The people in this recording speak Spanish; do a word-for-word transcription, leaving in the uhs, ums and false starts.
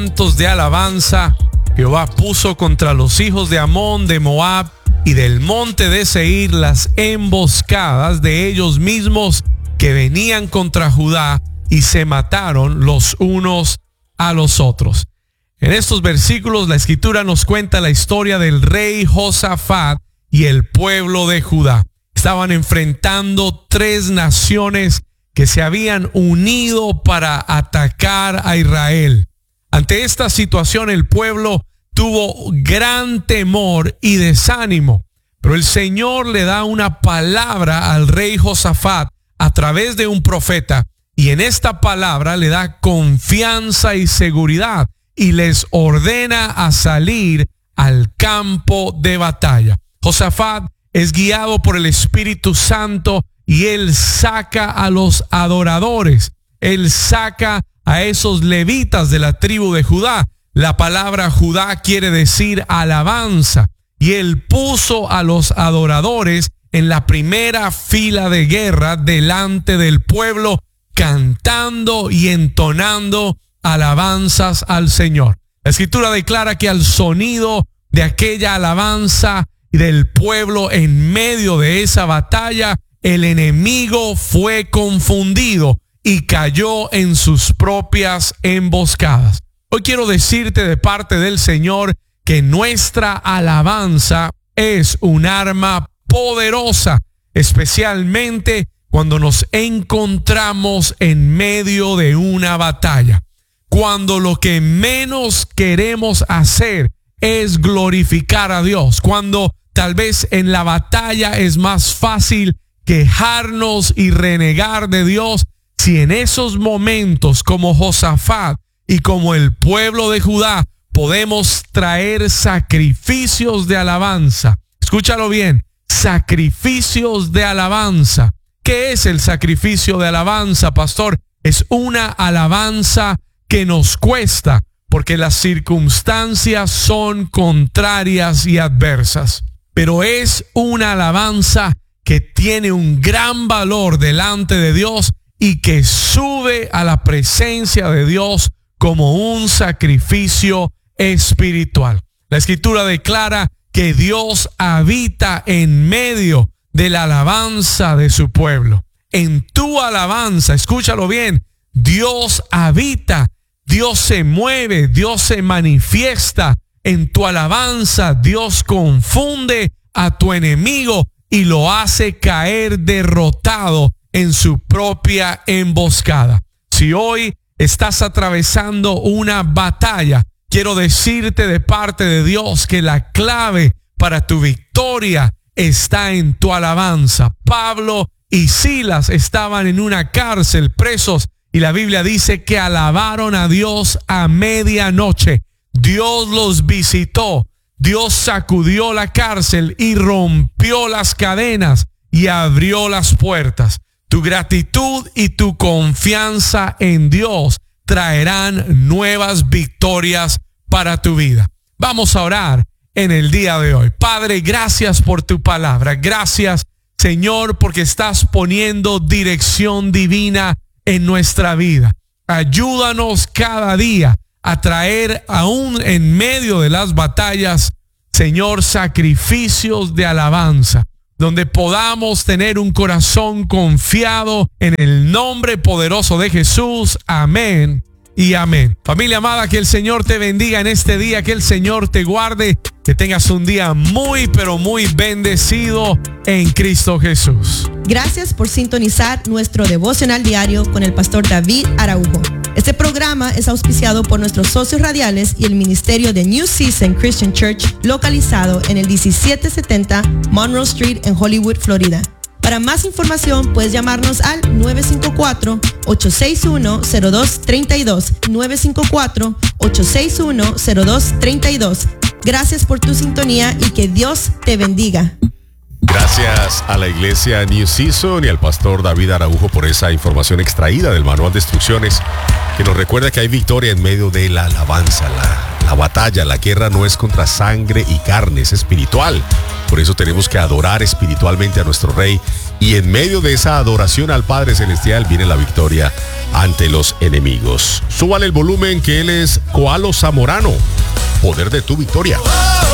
cantos de alabanza, Jehová puso contra los hijos de Amón, de Moab y del monte de Seir las emboscadas de ellos mismos que venían contra Judá, y se mataron los unos a los otros. En estos versículos la escritura nos cuenta la historia del rey Josafat y el pueblo de Judá. Estaban enfrentando tres naciones que se habían unido para atacar a Israel. Ante esta situación el pueblo tuvo gran temor y desánimo, pero el Señor le da una palabra al rey Josafat a través de un profeta, y en esta palabra le da confianza y seguridad y les ordena a salir al campo de batalla. Josafat es guiado por el Espíritu Santo y él saca a los adoradores, él saca a esos levitas de la tribu de Judá. La palabra Judá quiere decir alabanza, y él puso a los adoradores en la primera fila de guerra delante del pueblo, cantando y entonando alabanzas al Señor. La escritura declara que al sonido de aquella alabanza del pueblo en medio de esa batalla, el enemigo fue confundido y cayó en sus propias emboscadas. Hoy quiero decirte de parte del Señor que nuestra alabanza es un arma poderosa, especialmente cuando nos encontramos en medio de una batalla. Cuando lo que menos queremos hacer es glorificar a Dios. Cuando tal vez en la batalla es más fácil quejarnos y renegar de Dios. Si en esos momentos, como Josafat y como el pueblo de Judá, podemos traer sacrificios de alabanza. Escúchalo bien, sacrificios de alabanza. ¿Qué es el sacrificio de alabanza, pastor? Es una alabanza que nos cuesta porque las circunstancias son contrarias y adversas. Pero es una alabanza que tiene un gran valor delante de Dios y que sube a la presencia de Dios como un sacrificio espiritual. La escritura declara que Dios habita en medio de la alabanza de su pueblo. En tu alabanza, escúchalo bien, Dios habita, Dios se mueve, Dios se manifiesta. En tu alabanza, Dios confunde a tu enemigo y lo hace caer derrotado en su propia emboscada. Si hoy estás atravesando una batalla, quiero decirte de parte de Dios que la clave para tu victoria está en tu alabanza. Pablo y Silas estaban en una cárcel presos y la Biblia dice que alabaron a Dios a medianoche. Dios los visitó, Dios sacudió la cárcel y rompió las cadenas y abrió las puertas. Tu gratitud y tu confianza en Dios traerán nuevas victorias para tu vida. Vamos a orar en el día de hoy. Padre, gracias por tu palabra. Gracias, Señor, porque estás poniendo dirección divina en nuestra vida. Ayúdanos cada día a traer, aún en medio de las batallas, Señor, sacrificios de alabanza, donde podamos tener un corazón confiado en el nombre poderoso de Jesús. Amén y amén. Familia amada, que el Señor te bendiga en este día, que el Señor te guarde, que tengas un día muy, pero muy bendecido en Cristo Jesús. Gracias por sintonizar nuestro devocional diario con el pastor David Araujo. Este programa es auspiciado por nuestros socios radiales y el ministerio de New Season Christian Church, localizado en el diecisiete setenta Monroe Street en Hollywood, Florida. Para más información puedes llamarnos al nueve cinco cuatro, ocho seis uno, cero dos tres dos, nueve cinco cuatro, ocho seis uno, cero dos tres dos. Gracias por tu sintonía y que Dios te bendiga. Gracias a la iglesia New Season y al pastor David Araujo por esa información extraída del manual de instrucciones que nos recuerda que hay victoria en medio de la alabanza. La, la batalla, la guerra no es contra sangre y carne, es espiritual. Por eso tenemos que adorar espiritualmente a nuestro Rey y en medio de esa adoración al Padre Celestial viene la victoria ante los enemigos. Súbale el volumen que él es Koalo Zamorano. Poder de tu victoria.